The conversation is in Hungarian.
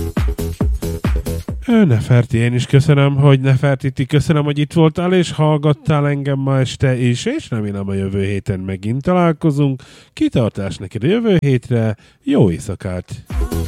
Neferti, én is köszönöm, hogy Nefertiti, köszönöm, hogy itt voltál, és hallgattál engem ma este is, és remélem a jövő héten megint találkozunk. Kitartás neked a jövő hétre, jó éjszakát!